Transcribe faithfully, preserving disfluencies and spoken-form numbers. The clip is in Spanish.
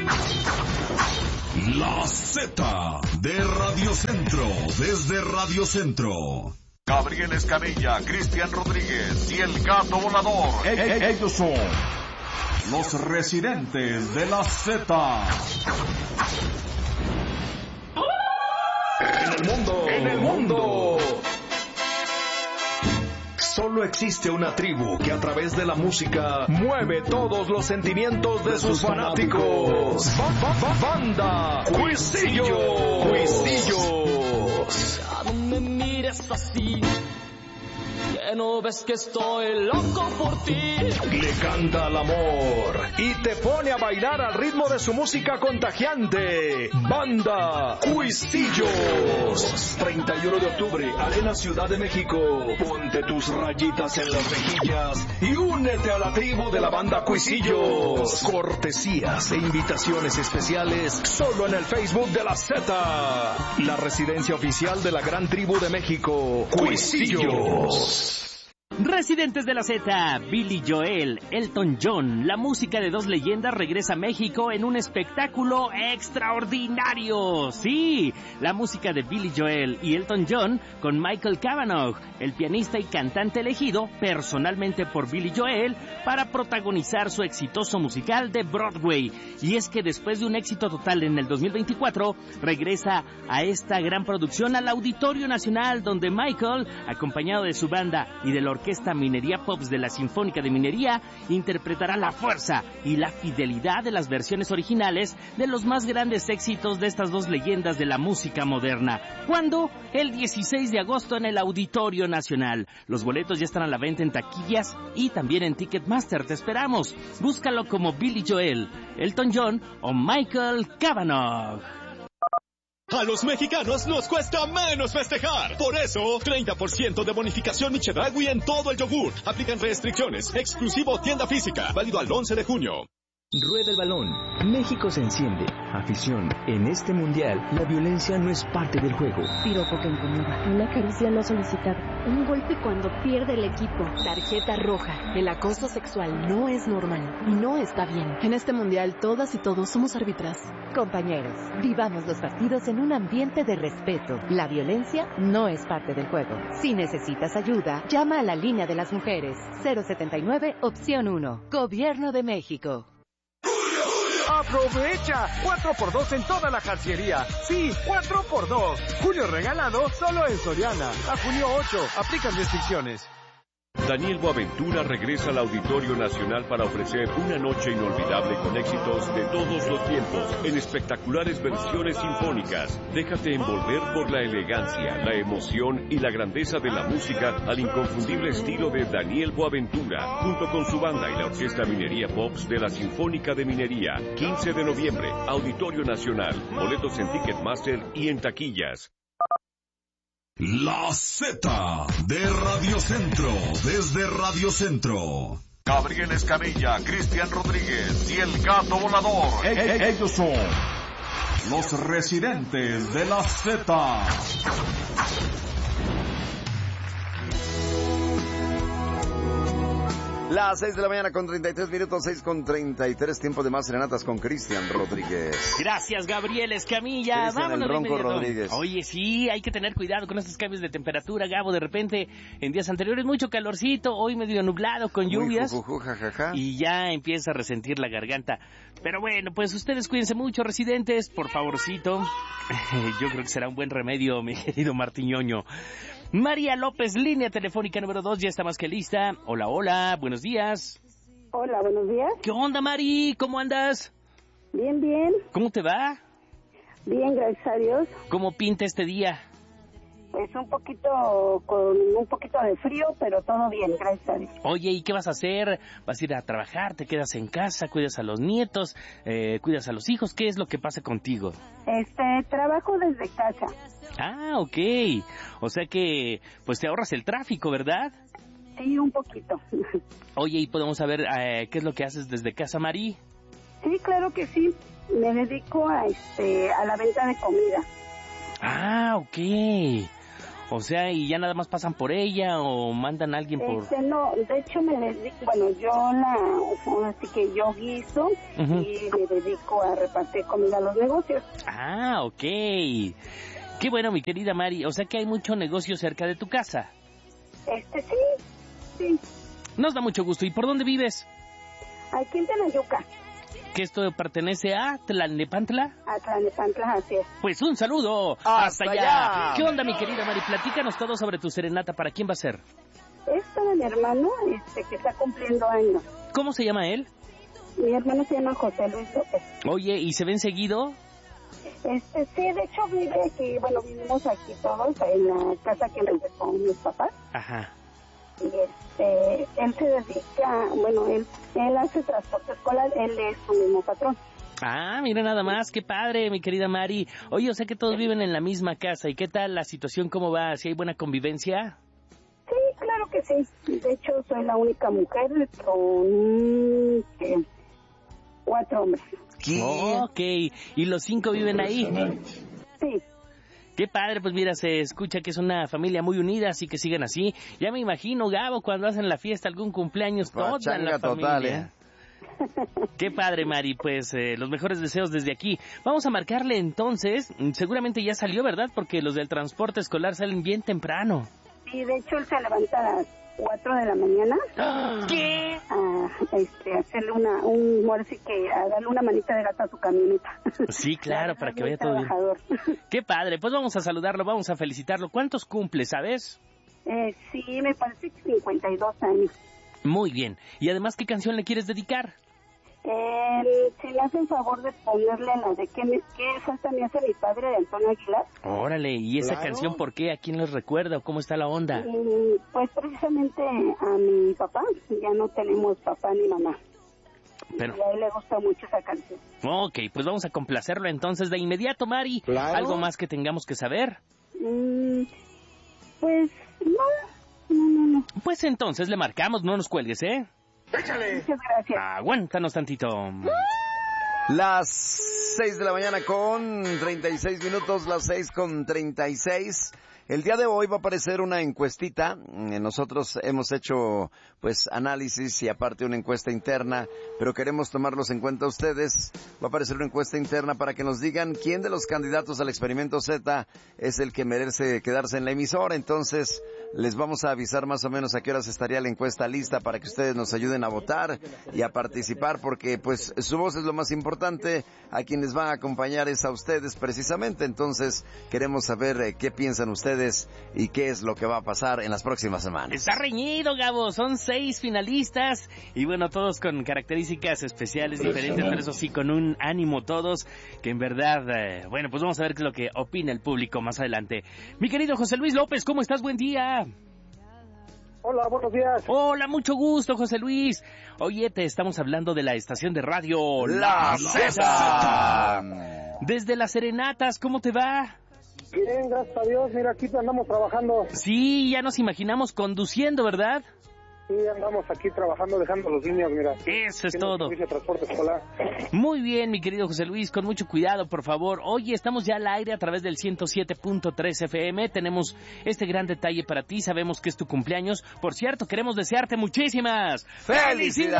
La Z de Radio Centro, desde Radio Centro. Gabriel Escamilla, Cristian Rodríguez y el Gato Volador. E- e- ellos son los residentes de la Z. En el mundo, en el mundo. Solo existe una tribu que a través de la música mueve todos los sentimientos de, de sus fanáticos. fanáticos. Ba, ba, ba, banda Cuisillos. Cuisillos. Ya no me mires así, que no ves que estoy loco por ti. Le canta al amor y te pone a bailar al ritmo de su música contagiante. Banda Cuisillos. treinta y uno de octubre, Arena Ciudad de México. Ponte tus rayitas en las mejillas y únete a la tribu de la Banda Cuisillos. Cortesías e invitaciones especiales solo en el Facebook de la Z. La residencia oficial de la gran tribu de México, Cuisillos. Residentes de la Z, Billy Joel, Elton John, la música de dos leyendas regresa a México en un espectáculo extraordinario. Sí, la música de Billy Joel y Elton John con Michael Cavanaugh, el pianista y cantante elegido personalmente por Billy Joel para protagonizar su exitoso musical de Broadway. Y es que después de un éxito total en el dos mil veinticuatro, regresa a esta gran producción al Auditorio Nacional, donde Michael, acompañado de su banda y de la Orquesta Minería Pops de la Sinfónica de Minería, interpretará la fuerza y la fidelidad de las versiones originales de los más grandes éxitos de estas dos leyendas de la música moderna. ¿Cuándo? El dieciséis de agosto en el Auditorio Nacional. Los boletos ya están a la venta en taquillas y también en Ticketmaster. Te esperamos. Búscalo como Billy Joel, Elton John o Michael Cavanaugh. A los mexicanos nos cuesta menos festejar. Por eso, treinta por ciento de bonificación Chedraui en todo el yogur. Aplican restricciones. Exclusivo tienda física. Válido al once de junio. Rueda el balón. México se enciende. Afición. En este mundial, la violencia no es parte del juego. Piropo que incomoda. Una caricia no solicitada. Un golpe cuando pierde el equipo. Tarjeta roja. El acoso sexual no es normal y no está bien. En este mundial, todas y todos somos árbitras. Compañeros, vivamos los partidos en un ambiente de respeto. La violencia no es parte del juego. Si necesitas ayuda, llama a la línea de las mujeres. cero setenta y nueve, opción uno. Gobierno de México. ¡Aprovecha! cuatro por dos en toda la jarciería. Sí, cuatro por dos. Julio regalado solo en Soriana. A junio ocho. Aplican restricciones. Daniel Boaventura regresa al Auditorio Nacional para ofrecer una noche inolvidable con éxitos de todos los tiempos en espectaculares versiones sinfónicas. Déjate envolver por la elegancia, la emoción y la grandeza de la música al inconfundible estilo de Daniel Boaventura, junto con su banda y la Orquesta Minería Pops de la Sinfónica de Minería. quince de noviembre, Auditorio Nacional. Boletos en Ticketmaster y en taquillas. La Z de Radio Centro, desde Radio Centro. Gabriel Escamilla, Cristian Rodríguez y el Gato Volador. E- e- ellos son los residentes de la Z. Las seis de la mañana con treinta y tres minutos, seis con treinta y tres, tiempo de más serenatas con Cristian Rodríguez. Gracias, Gabriel Escamilla. Cristian Vámonos el Ronco de Rodríguez. Oye, sí, hay que tener cuidado con estos cambios de temperatura, Gabo. De repente, en días anteriores, mucho calorcito, hoy medio nublado, con lluvias. Uy, ju, ju, ju, ja, ja, ja. Y ya empieza a resentir la garganta. Pero bueno, pues ustedes cuídense mucho, residentes, por favorcito. Yo creo que será un buen remedio, mi querido Martiñoño. María López, línea telefónica número dos, ya está más que lista. Hola, hola, buenos días. Hola, buenos días. ¿Qué onda, Mari? ¿Cómo andas? Bien, bien. ¿Cómo te va? Bien, gracias a Dios. ¿Cómo pinta este día? Pues un poquito, con un poquito de frío, pero todo bien, gracias a Dios. Oye, ¿y qué vas a hacer? ¿Vas a ir a trabajar? ¿Te quedas en casa? ¿Cuidas a los nietos? Eh, ¿Cuidas a los hijos? ¿Qué es lo que pasa contigo? Este, trabajo desde casa. Ah, ok. O sea que, pues te ahorras el tráfico, ¿verdad? Sí, un poquito. Oye, ¿y podemos saber eh, qué es lo que haces desde casa, Mari? Sí, claro que sí. Me dedico a, este, a la venta de comida. Ah, ok. O sea, ¿y ya nada más pasan por ella o mandan a alguien por...? Este, no, de hecho me dedico, bueno, yo la, así que yo guiso uh-huh. y me dedico a repartir comida a los negocios. Ah, ok. Qué bueno, mi querida Mari, o sea que hay mucho negocio cerca de tu casa. Este, sí, sí. Nos da mucho gusto. ¿Y por dónde vives? Aquí en Tenayuca. ¿Que esto pertenece a Tlalnepantla? A Tlalnepantla, así es. Pues un saludo hasta, hasta allá. allá. ¿Qué onda, mi querida Mari? Platícanos todo sobre tu serenata. ¿Para quién va a ser? Es para mi hermano, este, que está cumpliendo años. ¿Cómo se llama él? Mi hermano se llama José Luis López. Oye, ¿y se ven seguido? Este, sí, de hecho vive aquí, bueno, vivimos aquí todos en la casa que renté con mis papás. Ajá. Y este, él se dedica, bueno, él, él hace transporte escolar, él es su mismo patrón. Ah, mira nada más, qué padre, mi querida Mari. Oye, o sea que todos viven en la misma casa. ¿Y qué tal la situación, cómo va? ¿Si hay buena convivencia? Sí, claro que sí. De hecho, soy la única mujer con ¿qué? cuatro hombres. ¿Qué? Oh, ok, ¿y los cinco viven ahí? Sí. Qué padre, pues mira, se escucha que es una familia muy unida, así que sigan así. Ya me imagino, Gabo, cuando hacen la fiesta, algún cumpleaños, toda la familia. Total, ¿eh? Qué padre, Mari, pues eh, los mejores deseos desde aquí. Vamos a marcarle entonces, seguramente ya salió, ¿verdad? Porque los del transporte escolar salen bien temprano. Sí, de hecho él se levanta a las cuatro de la mañana. ¿Qué? A este, hacerle una, un, ahora sí que a darle una manita de gato a su camioneta. Sí, claro, para que vaya todo bien. Qué padre, pues vamos a saludarlo, vamos a felicitarlo. ¿Cuántos cumple, sabes? Eh, sí, me parece que cincuenta y dos años. Muy bien, y además, ¿qué canción le quieres dedicar? Eh, si le hacen favor de ponerle la de ¿Qué, me, qué falta me hace mi padre, de Antonio Aguilar? Órale, ¿y esa claro. canción por qué? ¿A quién les recuerda o cómo está la onda? Eh, pues precisamente a mi papá, ya no tenemos papá ni mamá. Pero... y a él le gusta mucho esa canción. Ok, pues vamos a complacerlo entonces de inmediato, Mari. Claro. ¿Algo más que tengamos que saber? Mm, pues no, no, no, no. Pues entonces le marcamos, no nos cuelgues, ¿eh? ¡Échale! Muchas gracias. Aguántanos tantito. Las seis de la mañana con treinta y seis minutos, las seis con treinta y seis. El día de hoy va a aparecer una encuestita. Nosotros hemos hecho pues análisis y aparte una encuesta interna, pero queremos tomarlos en cuenta ustedes. Va a aparecer una encuesta interna para que nos digan quién de los candidatos al experimento Z es el que merece quedarse en la emisora. Entonces les vamos a avisar más o menos a qué horas estaría la encuesta lista para que ustedes nos ayuden a votar y a participar, porque pues su voz es lo más importante. A quienes van a acompañar es a ustedes precisamente. Entonces queremos saber eh, qué piensan ustedes y qué es lo que va a pasar en las próximas semanas. Está reñido, Gabo, son seis finalistas y bueno, todos con características especiales diferentes, pero eso sí, con un ánimo todos, que en verdad, eh, bueno, pues vamos a ver qué es lo que opina el público más adelante. Mi querido José Luis López, ¿cómo estás? Buen día. Hola, buenos días. Hola, mucho gusto, José Luis. Oye, te estamos hablando de la estación de radio La Zeta. Desde las Serenatas, ¿cómo te va? Bien, gracias a Dios. Mira, aquí andamos trabajando. Sí, ya nos imaginamos conduciendo, ¿verdad? Sí, andamos aquí trabajando, dejando los niños, mira. Eso es todo. De transporte escolar. Muy bien, mi querido José Luis, con mucho cuidado, por favor. Oye, estamos ya al aire a través del ciento siete punto tres F M. Tenemos este gran detalle para ti. Sabemos que es tu cumpleaños. Por cierto, queremos desearte muchísimas ¡felicidades!